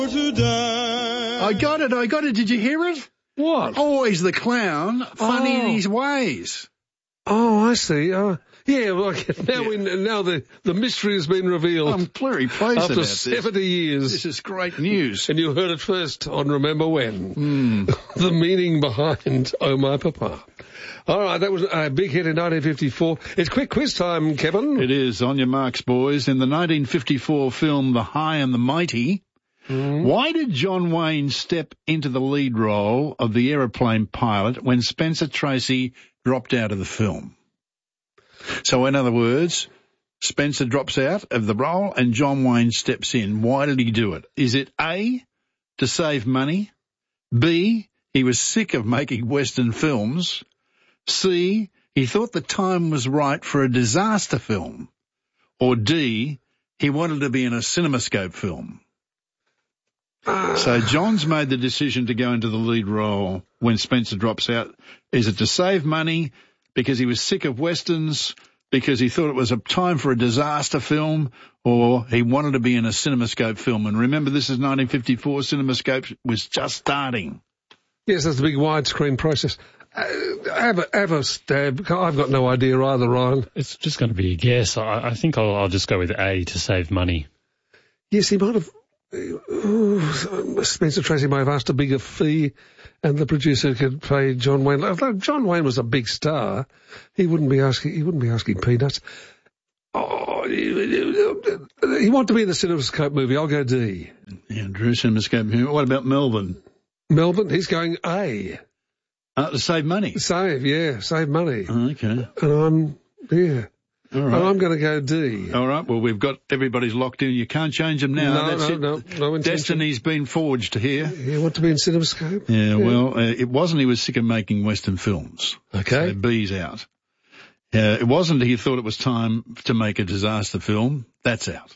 I got it. Did you hear it? What? Always the clown, funny in his ways. Oh, I see. Yeah, well, now the mystery has been revealed. I'm very pleased after about 70 years. This is great news. And you heard it first on Remember When. The meaning behind Oh My Papa. All right, that was a big hit in 1954. It's quick quiz time, Kevin. It is. On your marks, boys. In the 1954 film The High and the Mighty, why did John Wayne step into the lead role of the aeroplane pilot when Spencer Tracy dropped out of the film? So, in other words, Spencer drops out of the role and John Wayne steps in. Why did he do it? Is it A, to save money? B, he was sick of making Western films? C, he thought the time was right for a disaster film? Or D, he wanted to be in a CinemaScope film? So John's made the decision to go into the lead role when Spencer drops out. Is it to save money, because he was sick of Westerns, because he thought it was a time for a disaster film, or he wanted to be in a CinemaScope film? And remember, this is 1954. CinemaScope was just starting. Yes, that's the big widescreen process. Have a stab. I've got no idea either, Ryan. It's just going to be a guess. I think I'll just go with A, to save money. Yes, he might have... Spencer Tracy might have asked a bigger fee, and the producer could pay John Wayne. Although John Wayne was a big star, he wouldn't be asking peanuts. Oh, he wanted to be in the CinemaScope movie. I'll go D. Yeah, Drew, CinemaScope movie. What about Melbourne? Melbourne, he's going A. To save money. Save money. Okay. And All right. And I'm going to go D. All right. Well, we've got everybody's locked in. You can't change them now. No intention. Destiny's been forged here. You want to be in CinemaScope? Yeah. Well, it wasn't. He was sick of making Western films. Okay. So B's out. It wasn't. He thought it was time to make a disaster film. That's out.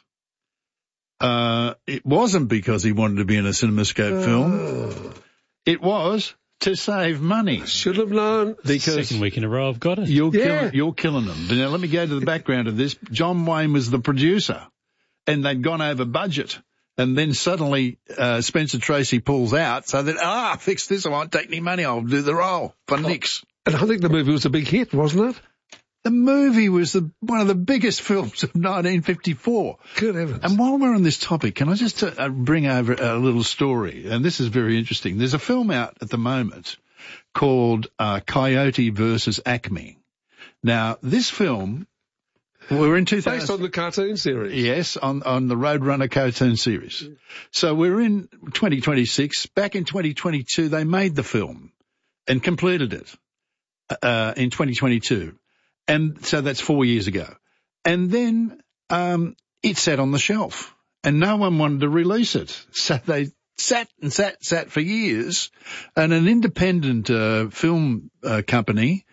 It wasn't because he wanted to be in a CinemaScope film. It was to save money. Should have known. Because second week in a row I've got it. You're killing them. But now let me go to the background of this. John Wayne was the producer, and they'd gone over budget. And then suddenly Spencer Tracy pulls out, so that, fix this, I won't take any money, I'll do the role for nix. And I think the movie was a big hit, wasn't it? The movie was one of the biggest films of 1954. Good heavens. And while we're on this topic, can I just bring over a little story? And this is very interesting. There's a film out at the moment called Coyote versus Acme. Now, this film, we're in 2000... Based on the cartoon series. Yes, on the Roadrunner cartoon series. So we're in 2026. Back in 2022, they made the film and completed it in 2022. And so that's 4 years ago. And then it sat on the shelf and no one wanted to release it. So they sat for years, and an independent film company,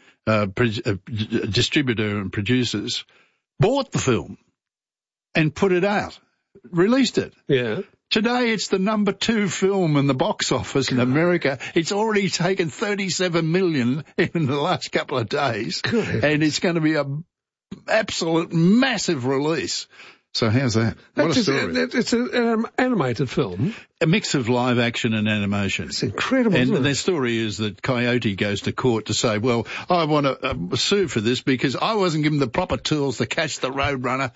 distributor and producers, bought the film and put it out, released it. Yeah. Today it's the number 2 film in the box office in America. It's already taken 37 million in the last couple of days. Good. And it's going to be an absolute massive release. So how's that? What a story. It's an animated film. A mix of live action and animation. It's incredible, And isn't it? their story is that Coyote goes to court to say, well, I want to sue for this because I wasn't given the proper tools to catch the Roadrunner.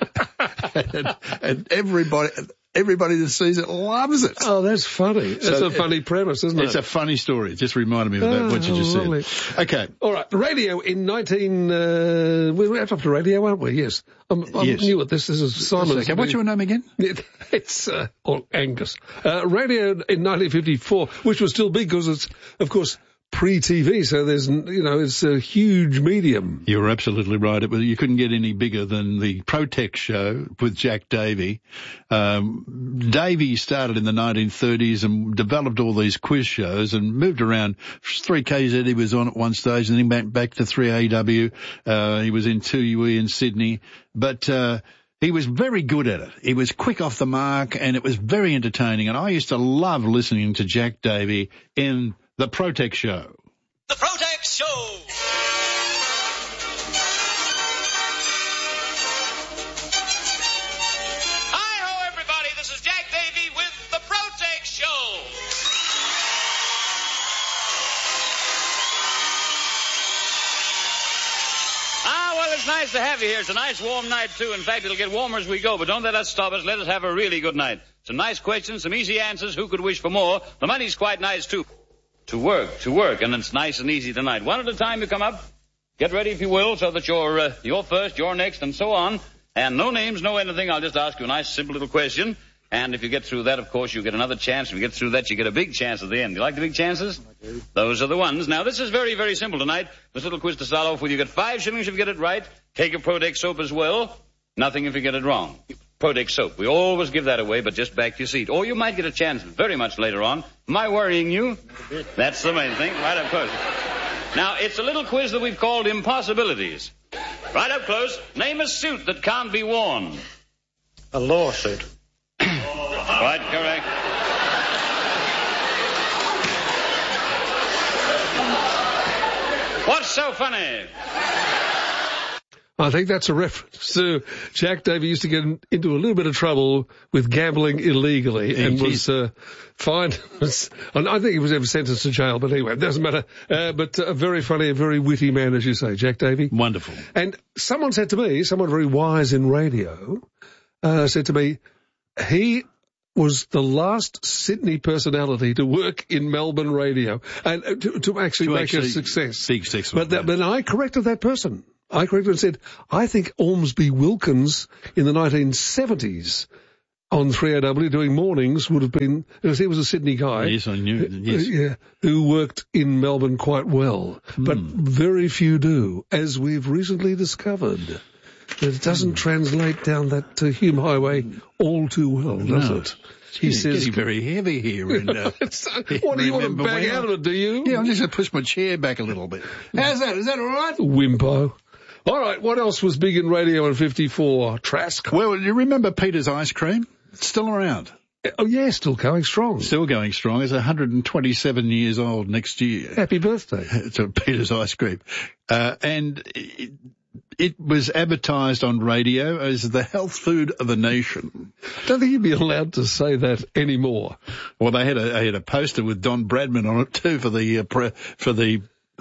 and everybody that sees it loves it. Oh, that's funny. That's a funny premise, isn't it? It's a funny story. It just reminded me of that, what you just lovely. said. Okay. All right. Radio in we're up to radio, aren't we? Yes. I'm new at this. This is Simon. Okay. What's your name again? It's Angus. Radio in 1954, which was still big because it's, of course, pre-TV, so there's, it's a huge medium. You're absolutely right. You couldn't get any bigger than the Protect show with Jack Davey. Davey started in the 1930s and developed all these quiz shows and moved around. 3KZ he was on at one stage, and then went back to 3AW. He was in 2UE in Sydney, but he was very good at it. He was quick off the mark, and it was very entertaining. And I used to love listening to Jack Davey in The Protect Show. The Protect Show! Hi-ho, everybody. This is Jack Davey with The Protect Show. it's nice to have you here. It's a nice warm night, too. In fact, it'll get warmer as we go, but don't let us stop us. Let us have a really good night. Some nice questions, some easy answers. Who could wish for more? The money's quite nice, too. To work, and it's nice and easy tonight. One at a time you come up. Get ready, if you will, so that you're first, you're next, and so on. And no names, no anything. I'll just ask you a nice, simple little question. And if you get through that, of course, you get another chance. If you get through that, you get a big chance at the end. Do you like the big chances? I do. Those are the ones. Now, this is very, very simple tonight. This little quiz to start off with. You get 5 shillings if you get it right. Take a Prodex soap as well. Nothing if you get it wrong. Prodex soap. We always give that away, but just back to your seat. Or you might get a chance very much later on. Am I worrying you? That's the main thing. Right up close. Now, it's a little quiz that we've called Impossibilities. Right up close. Name a suit that can't be worn. A lawsuit. Right, correct. What's so funny? I think that's a reference to Jack Davey used to get into a little bit of trouble with gambling illegally and was fined. And I think he was ever sentenced to jail, but anyway, it doesn't matter. But a very funny, a very witty man, as you say, Jack Davey. Wonderful. And someone said to me, someone very wise in radio, said to me, he was the last Sydney personality to work in Melbourne radio and to actually make a success. Big success. But I corrected that person. I corrected and said, I think Ormsby Wilkins in the 1970s on 3AW doing mornings would have been, because he was a Sydney guy. Yes, I knew. Yes. Yeah, who worked in Melbourne quite well. But very few do, as we've recently discovered. It doesn't translate down that Hume Highway all too well, does it? He says getting very heavy here. And, what do you want to bang out of it, do you? Yeah, I'm just going to push my chair back a little bit. How's that? Is that all right? Wimpo. All right, what else was big in radio in 54? Trask? Well, you remember Peter's Ice Cream? It's still around. Oh, yeah, still going strong. Still going strong. It's 127 years old next year. Happy birthday. To Peter's Ice Cream. And it was advertised on radio as the health food of the nation. Don't think you'd be allowed to say that anymore. Well, they had a poster with Don Bradman on it too for the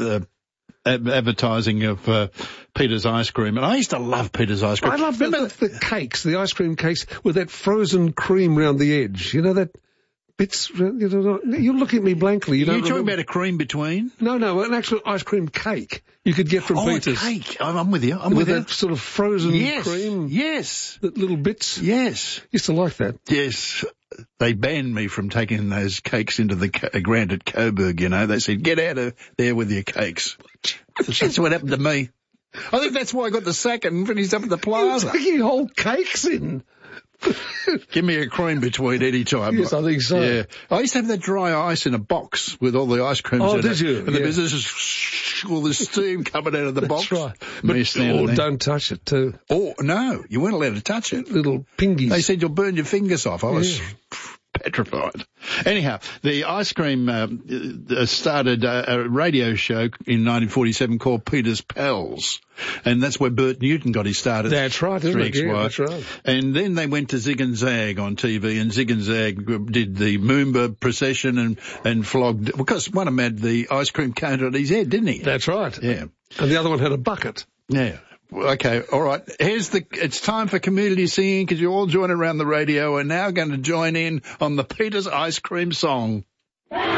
advertising of Peter's Ice Cream. And I used to love Peter's Ice Cream. I love the cakes, the ice cream cakes with that frozen cream round the edge. You know that bits, you look at me blankly. You're talking about a cream between? No, an actual ice cream cake you could get from Peter's. Oh, cake. I'm with you. With that sort of frozen cream. Yes. That little bits. Yes. Used to like that. Yes. They banned me from taking those cakes into the Grant at Coburg, you know. They said, get out of there with your cakes. That's what happened to me. I think that's why I got the sack and finished up at the plaza. You're taking whole cakes in. Give me a cream between any time. Yes, I think so. Yeah. I used to have that dry ice in a box with all the ice creams in it. Oh, did you? And the business is all the steam coming out of the box. That's right. But don't touch it too. Oh, no, you weren't allowed to touch it. Little pingies. They said you'll burn your fingers off. I was petrified. Anyhow, the ice cream started a radio show in 1947 called Peter's Pals. And that's where Bert Newton got his start. That's right, isn't it? Yeah, that's right. And then they went to Zig and Zag on TV, and Zig and Zag did the Moomba procession and flogged, because one of them had the ice cream cone on his head, didn't he? That's right. Yeah. And the other one had a bucket. Yeah. Okay, all right. It's time for community singing, because you all join around the radio and now going to join in on the Peter's Ice Cream song.